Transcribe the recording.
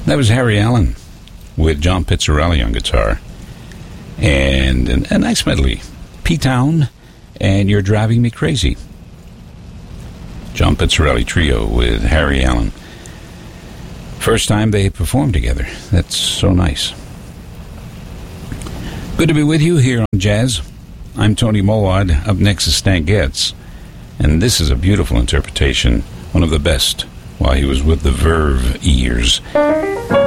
That was Harry Allen with John Pizzarelli on guitar. And a nice medley. P-Town and You're Driving Me Crazy. John Pizzarelli Trio with Harry Allen. First time they performed together. That's so nice. Good to be with you here on Jazz. I'm Tony Mowad. Up next is Stan Getz. And this is a beautiful interpretation, one of the best, while he was with the Verve years.